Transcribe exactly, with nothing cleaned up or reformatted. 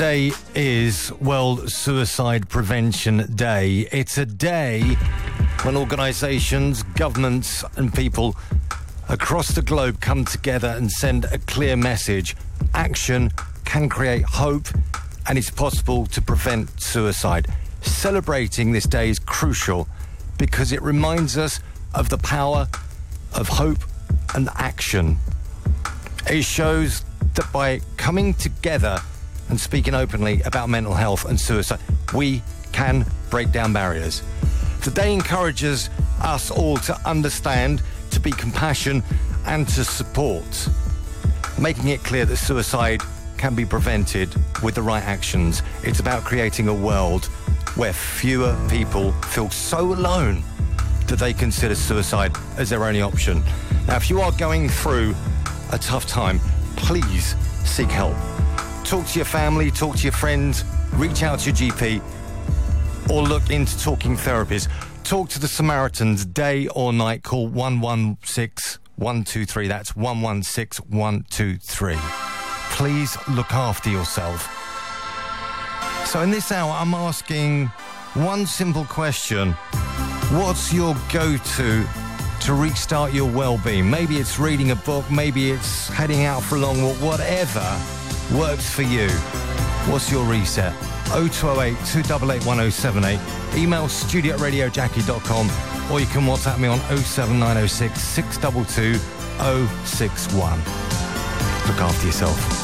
Today is World Suicide Prevention Day. It's a day when organisations, governments and people across the globe come together and send a clear message. Action can create hope and it's possible to prevent suicide. Celebrating this day is crucial because it reminds us of the power of hope and action. It shows that by coming together and speaking openly about mental health and suicide, we can break down barriers. The day encourages us all to understand, to be compassionate and to support, making it clear that suicide can be prevented with the right actions. It's about creating a world where fewer people feel so alone that they consider suicide as their only option. Now, if you are going through a tough time, please seek help. Talk to your family, talk to your friends, reach out to your G P, or look into talking therapies. Talk to the Samaritans day or night. Call one one six one two three. That's one one six one two three. Please look after yourself. So in this hour, I'm asking one simple question. What's your go-to to restart your well-being? Maybe it's reading a book, maybe it's heading out for a long walk, whatever works for you. What's your reset? oh two oh eight, two eight eight, one oh seven eight. Email studio at radio jackie dot com, or you can WhatsApp me on oh seven nine oh six, six two two, oh six one. Look after yourself.